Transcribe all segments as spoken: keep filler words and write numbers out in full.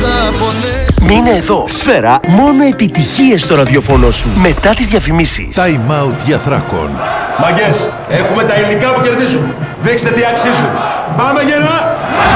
Μείνε εδώ. Σφαίρα, μόνο επιτυχίες στο ραδιοφωνό σου. Μετά τις διαφημίσεις. Time out για Θράκον. Μαγκές, έχουμε τα υλικά που κερδίζουν. Δείξτε τι αξίζουν. Πάμε γερά!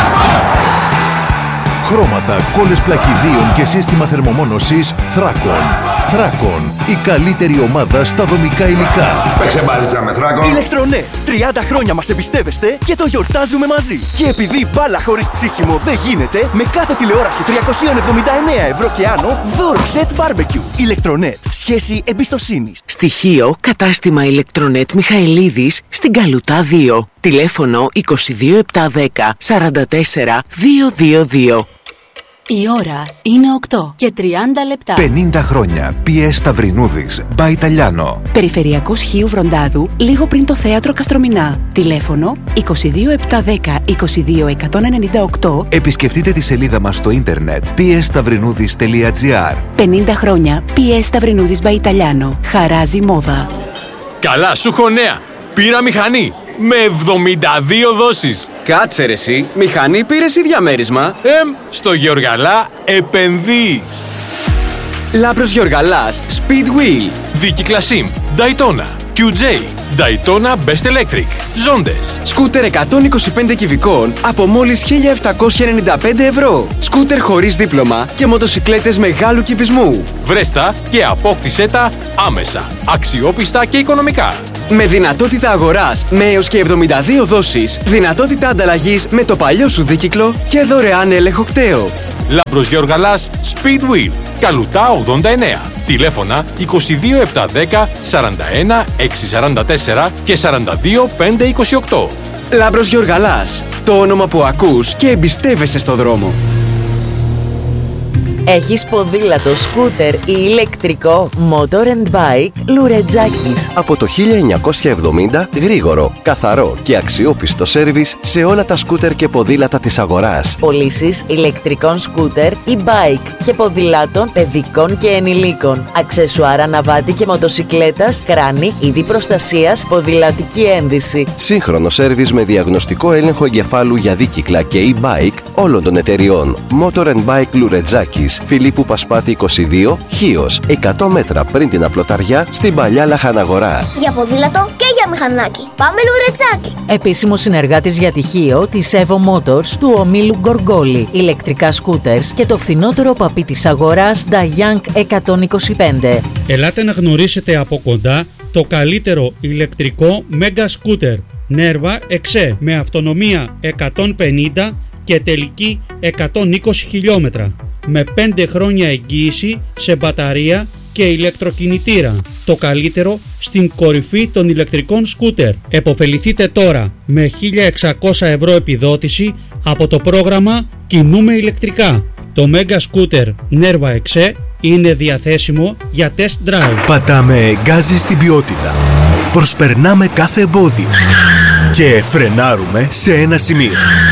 Χρώματα, κόλλες πλακιδίων και σύστημα θερμομόνωσης Θράκον. Θράκον, η καλύτερη ομάδα στα δομικά υλικά. Παίξε μπάλιτσα με Θράκον. Ηλεκτρονέτ. τριάντα χρόνια μας εμπιστεύεστε και το γιορτάζουμε μαζί. Και επειδή μπάλα χωρίς ψήσιμο δεν γίνεται, με κάθε τηλεόραση τριακόσια εβδομήντα εννέα ευρώ και άνω, δώρο σετ μπάρμπεκιου. Ηλεκτρονέτ. Σχέση εμπιστοσύνης. Στοιχείο κατάστημα Ηλεκτρονέτ Μιχαηλίδης στην Καλουτά δύο. Τηλέφωνο είκοσι δύο επτακόσια δέκα σαράντα τέσσερα διακόσια είκοσι δύο. Η ώρα είναι οκτώ και τριάντα λεπτά. πενήντα χρόνια. πι ες Σταυρινούδης. Μπα Ιταλιάνο. Περιφερειακός Χίου Βροντάδου, λίγο πριν το θέατρο Καστρομηνά. Τηλέφωνο είκοσι δύο επτακόσια δέκα είκοσι δύο εκατόν ενενήντα οκτώ. Επισκεφτείτε τη σελίδα μας στο ίντερνετ πι ες σταυρινούδης τελεία τζι άρ. πενήντα χρόνια. πι ες Σταυρινούδης Μπα Ιταλιάνο. Χαράζει μόδα. Καλά, σου έχω νέα. Πήρα μηχανή. Με εβδομήντα δύο δόσεις. Κάτσε ρε εσύ, μηχανή πήρες ή διαμέρισμα? Εμ, στο Γεωργαλά επενδύεις. Λάμπρος Γεωργαλάς, Speedwheel. Δίκυκλα Sim, Daytona, κιου τζέι, Daytona Best Electric, Ζόντες. Σκούτερ εκατόν είκοσι πέντε κυβικών από μόλις χίλια επτακόσια ενενήντα πέντε ευρώ. Σκούτερ χωρίς δίπλωμα και μοτοσικλέτες μεγάλου κυβισμού. Βρέστα και απόκτησέ τα άμεσα, αξιόπιστα και οικονομικά. Με δυνατότητα αγοράς με έως και εβδομήντα δύο δόσεις, δυνατότητα ανταλλαγής με το παλιό σου δίκυκλο και δωρεάν έλεγχο κταίο. Λάμπρος Γεωργαλάς, Speedwheel, Καλουτά ογδόντα εννέα. Τηλέφωνα είκοσι δύο επτακόσια δέκα σαράντα ένα εξακόσια σαράντα τέσσερα και σαράντα δύο πεντακόσια είκοσι οκτώ. Λάμπρος Γεωργαλάς, το όνομα που ακούς και εμπιστεύεσαι στο δρόμο. Έχεις ποδήλατο, σκούτερ ή ηλεκτρικό, Motor and Bike Λουρετζάκης. Από το χίλια εννιακόσια εβδομήντα, γρήγορο, καθαρό και αξιόπιστο σέρβις σε όλα τα σκούτερ και ποδήλατα της αγοράς. Πωλήσεις ηλεκτρικών σκούτερ ή bike και ποδηλάτων παιδικών και ενηλίκων. Αξεσουάρ αναβάτη και μοτοσικλέτας, κράνη, είδη προστασίας, ποδηλατική ένδυση. Σύγχρονο σέρβις με διαγνωστικό έλεγχο εγκεφάλου για δίκυκλα και e-bike όλων των εταιριών. Motor and Bike Λουρετζάκης, Φιλίππου Πασπάτη είκοσι δύο, Χίος, εκατό μέτρα πριν την Απλοταριά, στην παλιά Λαχαναγορά. Για ποδήλατο και για μηχανάκι. Πάμε Λουρετζάκι. Επίσημος συνεργάτης για τυχείο της Evo Motors του ομίλου Γκοργόλη. Ηλεκτρικά σκούτερς και το φθηνότερο παπί της αγοράς Dayang εκατόν είκοσι πέντε. Ελάτε να γνωρίσετε από κοντά το καλύτερο ηλεκτρικό μέγα σκούτερ Nerva εξέ με αυτονομία εκατόν πενήντα και τελική εκατόν είκοσι χιλιόμετρα. Με πέντε χρόνια εγγύηση σε μπαταρία και ηλεκτροκινητήρα. Το καλύτερο στην κορυφή των ηλεκτρικών σκούτερ. Εποφεληθείτε τώρα με χίλια εξακόσια ευρώ επιδότηση από το πρόγραμμα Κινούμε ηλεκτρικά. Το Mega Scooter Nerva εξέ είναι διαθέσιμο για test drive. Πατάμε γκάζι στην ποιότητα. Προσπερνάμε κάθε εμπόδιο. Και φρενάρουμε σε ένα σημείο.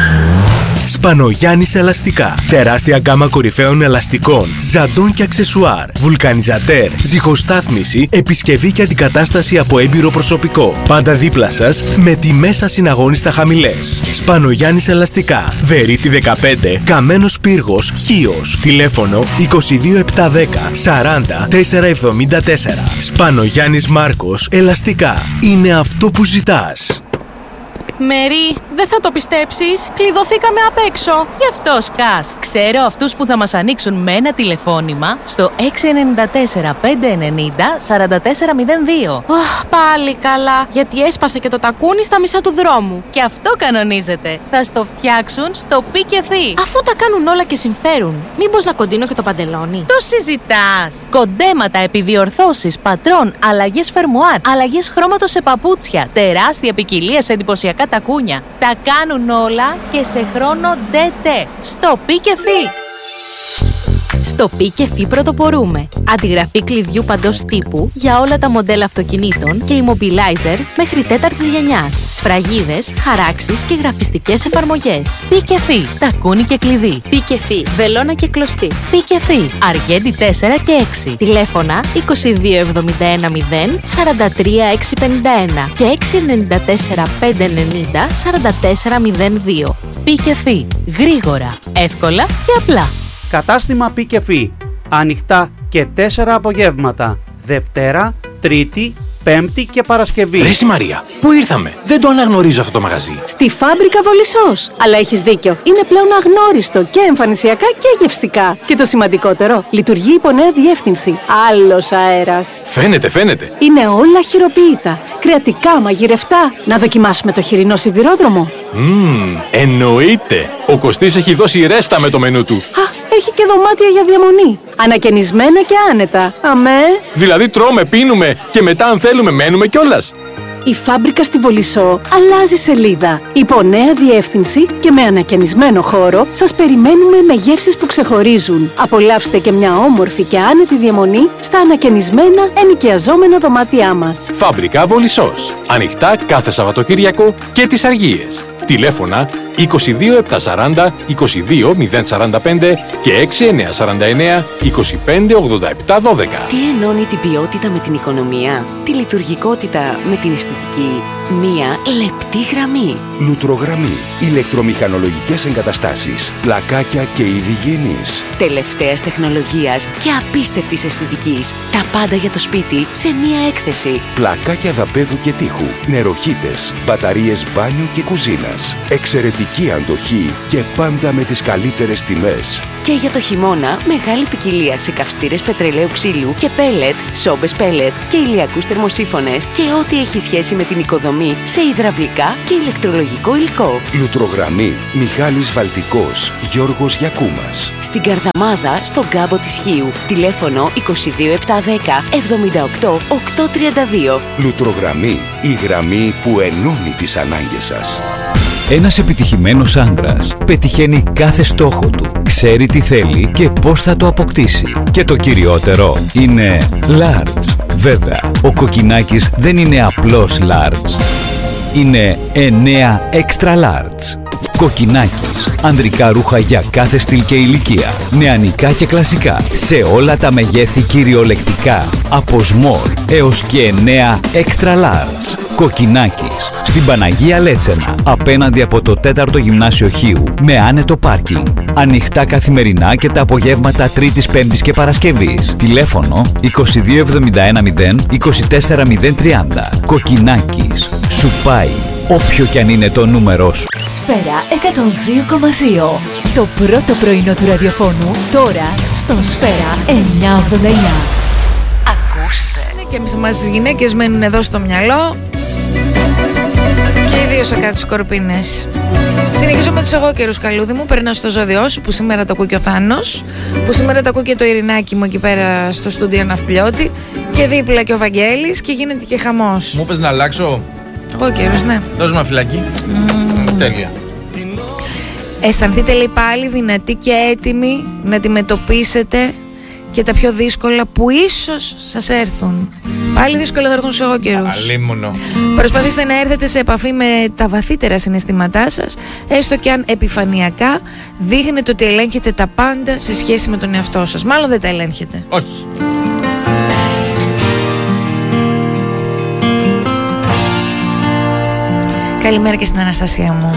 Σπανογιάννης Ελαστικά. Τεράστια γκάμα κορυφαίων ελαστικών, ζαντών και αξεσουάρ, βουλκανιζατέρ, ζυγοστάθμιση, επισκευή και αντικατάσταση από έμπειρο προσωπικό. Πάντα δίπλα σας με τιμές ασυναγώνιστα χαμηλές. Σπανογιάννης Ελαστικά. Βερίτη δεκαπέντε, Καμένος Πύργος, Χίος. Τηλέφωνο είκοσι δύο επτακόσια δέκα σαράντα τετρακόσια εβδομήντα τέσσερα. Σπανογιάννης Μάρκος Ελαστικά. Είναι αυτό που ζητάς. Μέρι, δεν θα το πιστέψεις, κλειδωθήκαμε απ' έξω. Γι' αυτό σκάς. Ξέρω αυτούς που θα μας ανοίξουν με ένα τηλεφώνημα στο έξι εννιά τέσσερα πέντε εννιά μηδέν τέσσερα τέσσερα μηδέν δύο. Αχ, πάλι καλά, γιατί έσπασε και το τακούνι στα μισά του δρόμου. Και αυτό κανονίζεται. Θα στο φτιάξουν στο Πι και Θη. Αφού τα κάνουν όλα και συμφέρουν, μήπως να κοντίνω και το παντελόνι? Το συζητάς. Κοντέματα, επιδιορθώσεις, πατρών, αλλαγές φερμουάρ, αλλαγές χρώματος σε παπούτσια, τεράστια ποικιλία σε εντυπωσιακά τακούνια. Τα κάνουν όλα και σε χρόνο ντε-ντε. Στο Πι και Θη. Στο Πι και Θη πρωτοπορούμε. Αντιγραφή κλειδιού παντός τύπου για όλα τα μοντέλα αυτοκινήτων και immobilizer μέχρι τέταρτης γενιάς. Σφραγίδες, χαράξεις και γραφιστικές εφαρμογές. Πι και Θη. Τακούνι και κλειδί. Πι και Θη. Βελόνα και κλωστή. Πι και Θη. Αργέντη τέσσερα και έξι. Τηλέφωνα είκοσι δύο εβδομήντα ένα μηδέν σαράντα τρία εξακόσια πενήντα ένα και έξι εννιά τέσσερα πέντε ενενήντα σαράντα τέσσερα μηδέν δύο. Πι και Θη. Γρήγορα, εύκολα και απλά. Κατάστημα Πι και Φι. Ανοιχτά και τέσσερα απογεύματα. Δευτέρα, Τρίτη, Πέμπτη και Παρασκευή. Ρε συ Μαρία, πού ήρθαμε? Δεν το αναγνωρίζω αυτό το μαγαζί. Στη Φάμπρικα Βολισσός. Αλλά έχεις δίκιο. Είναι πλέον αγνώριστο και εμφανισιακά και γευστικά. Και το σημαντικότερο, λειτουργεί υπό νέα διεύθυνση. Άλλος αέρας. Φαίνεται, φαίνεται. Είναι όλα χειροποίητα. Κρεατικά, μαγειρευτά. Να δοκιμάσουμε το χοιρινό σιδηρόδρομο. Μμμ, εννοείται. Ο Κωστής έχει δώσει ρέστα με το μενού του. Α, έχει και δωμάτια για διαμονή. Ανακαινισμένα και άνετα. Αμέ. Δηλαδή τρώμε, πίνουμε και μετά αν θέλουμε μένουμε κιόλας. Η Φάμπρικα στη Βολισσό αλλάζει σελίδα. Υπό νέα διεύθυνση και με ανακαινισμένο χώρο σας περιμένουμε με γεύσεις που ξεχωρίζουν. Απολαύστε και μια όμορφη και άνετη διαμονή στα ανακαινισμένα ενοικιαζόμενα δωμάτια μας. Φάμπρικα Βολισσός. Ανοιχτά κάθε Σαββατοκύριακο και τις Αργίες. Τηλέφωνα είκοσι δύο επτακόσια σαράντα είκοσι δύο μηδέν σαράντα πέντε και έξι εννιακόσια σαράντα εννέα είκοσι πέντε ογδόντα επτά δώδεκα. Τι ενώνει την ποιότητα με την οικονομία, τη λειτουργικότητα με την αισθητική? Μία λεπτή γραμμή. Λουτρογραμμή. Ηλεκτρομηχανολογικές εγκαταστάσεις. Πλακάκια και είδη γέννης. Τελευταίας τεχνολογίας και απίστευτης αισθητικής. Τα πάντα για το σπίτι σε μία έκθεση. Πλακάκια δαπέδου και τείχου. Νεροχύτες. Μπαταρίες μπάνιου και κουζίνας. Εξαιρετική αντοχή και πάντα με τις καλύτερες τιμές. Και για το χειμώνα, μεγάλη ποικιλία σε καυστήρες πετρελαίου ξύλου και πέλετ, σόμπες πέλετ και ηλιακούς θερμοσύφωνες και ό,τι έχει σχέση με την οικοδομή σε υδραυλικά και ηλεκτρολογικό υλικό. Λουτρογραμμή. Μιχάλης Βαλτικός. Γιώργος Γιακούμας. Στην Καρδαμάδα, στον κάμπο της Χίου. Τηλέφωνο είκοσι δύο επτακόσια δέκα εβδομήντα οκτώ οκτακόσια τριάντα δύο. Λουτρογραμμή. Η γραμμή που ενώνει τις ανάγκες σας. Ένας επιτυχημένος άντρας πετυχαίνει κάθε στόχο του, ξέρει τι θέλει και πώς θα το αποκτήσει. Και το κυριότερο είναι large. Βέβαια, ο Κοκκινάκης δεν είναι απλώς large. Είναι εννέα extra large. Κοκκινάκης. Ανδρικά ρούχα για κάθε στυλ και ηλικία. Νεανικά και κλασικά. Σε όλα τα μεγέθη κυριολεκτικά. Από small έως και εννέα extra large. Κοκκινάκης. Στην Παναγία Λέτσενα. Απέναντι από το τέταρτο Γυμνάσιο Χίου. Με άνετο πάρκινγκ. Ανοιχτά καθημερινά και τα απογεύματα Τρίτης, Πέμπτης και Παρασκευής. Τηλέφωνο είκοσι δύο εβδομήντα ένα μηδέν είκοσι τέσσερα μηδέν τριάντα. Κοκκινάκης. Σου πάει όποιο κι αν είναι το νούμερό σου. Σφαίρα εκατόν δύο κόμμα δύο. Το πρώτο πρωινό του ραδιοφώνου τώρα στον Σφαίρα εννιακόσια ογδόντα εννέα. Ακούστε. Και εμείς εμάς τις γυναίκες μένουν εδώ στο μυαλό και ιδίως ακάτω σκορπίνες. Συνεχίζω με τους αγώκερους, καλούδι μου. Περνάω στο ζώδιό σου που σήμερα το ακούει και ο Θάνος, που σήμερα το ακούει και το Ειρηνάκι μου εκεί πέρα στο στούντιο Ναυπλιώτη και δίπλα και ο Βαγγέλης και γίνεται και χαμός. Μου πες να αλλάξω. Αγώκερος, ναι. Δώσ' μου ένα φυλάκι. Mm. Τέλεια. Αισθανθείτε λέει πάλι δυνατοί και έτοιμοι να αντιμετωπίσετε και τα πιο δύσκολα που ίσως σας έρθουν. Πάλι δύσκολα θα έρθουν στους αγώκερους. Αλίμονο. Προσπαθήστε να έρθετε σε επαφή με τα βαθύτερα συναισθήματά σας, έστω και αν επιφανειακά δείχνετε ότι ελέγχετε τα πάντα σε σχέση με τον εαυτό σας. Μάλλον δεν τα ελέγχετε. Όχι. Καλημέρα και στην Αναστασία μου.